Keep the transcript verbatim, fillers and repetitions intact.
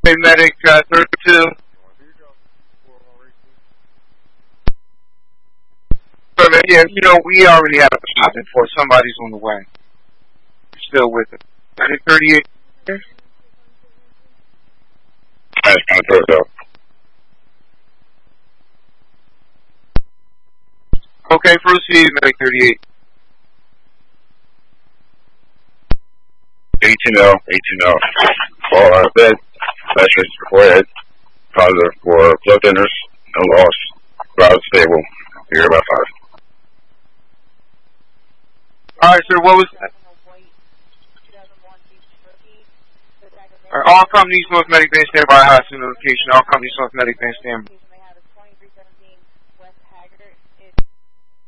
Medic uh, thirty-two. Yeah, you know, we already have a stop for somebody's on the way. You're still with it. Medic thirty-eight. That's kind of throws up. Okay, proceed, Medic thirty-eight. eighteen L, eighteen L. All out of bed. Flash rates before head. Positive for flow tenders. No loss. Crowd stable. Here about five. Alright, sir, what was that? Alright, all companies North Medic Band stand by, high notification. All companies North Medic Band stand by.